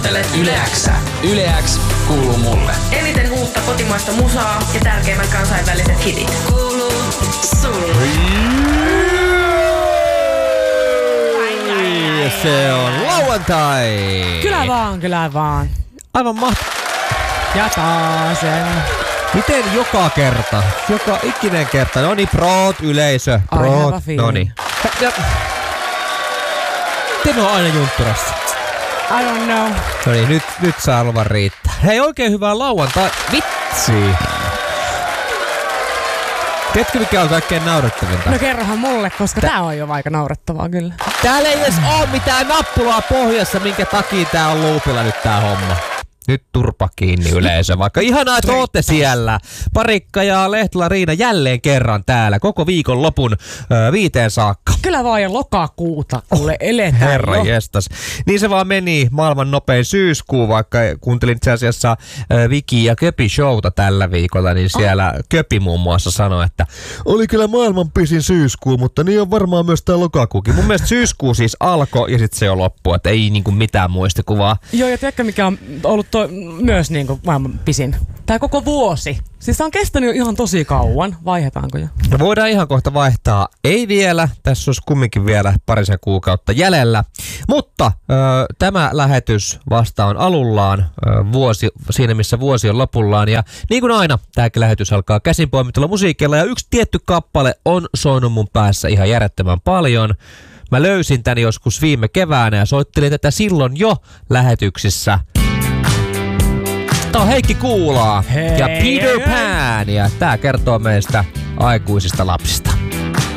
Kuuntelet Yle X. Yle X kuuluu mulle. eniten uutta kotimaista musaa ja tärkeimmät kansainväliset hitit. Kuuluu sulle. Ja se on lauantai. Kyllä vaan. Aivan Ja taas. Miten joka kerta? Joka ikinen kerta. No niin, proot yleisö. Ai, Proot. hyvä fiilis. No niin. Te on aina juntturassa. I don't know. No niin, nyt saa luvan riittää. Hei, oikein hyvää lauantai. Vitsi. Tiedätkö mikä on kaikkein naurettavinta? No kerrohan mulle, koska tää on jo aika naurettavaa kyllä. Täällä ei edes oo mitään nappulaa pohjassa, minkä takia tää on loopilla nyt tää homma. Nyt turpa kiinni yleisö, vaikka ihanaa, että ootte siellä. Parikka ja Lehtila Riina jälleen kerran täällä koko viikon lopun 5 saakka. Kyllä vaan jo lokakuuta, kuule eletään Herra jo. jestas. Niin se vaan meni maailman nopein syyskuu, vaikka kuuntelin itse asiassa Viki ja Köpi showta tällä viikolla, niin siellä Köpi muun muassa sanoi, että oli kyllä maailman pisin syyskuu, mutta niin on varmaan myös tää lokakuukin. Mun mielestä syyskuu siis alkoi ja sitten se jo loppui, että ei niinku mitään muistikuvaa. Joo, ja tiedätkö mikä on ollut myös niinku maailman pisin? Tää koko vuosi. Siis tää on kestänyt jo ihan tosi kauan. Vaihdetaanko jo? No voidaan ihan kohta vaihtaa. Ei vielä. Tässä olisi kumminkin vielä parisen kuukautta jäljellä. Mutta tämä lähetys vasta on alullaan vuosi, siinä missä vuosi on lopullaan. Ja niin kuin aina, tämäkin lähetys alkaa käsinpoimitulla musiikilla. Ja yksi tietty kappale on soinut mun päässä ihan järjettömän paljon. Mä löysin tän joskus viime keväänä ja soittelin tätä silloin jo lähetyksissä. Tää on Heikki Kuulaa ja Peter Pan, ja tää kertoo meistä aikuisista lapsista.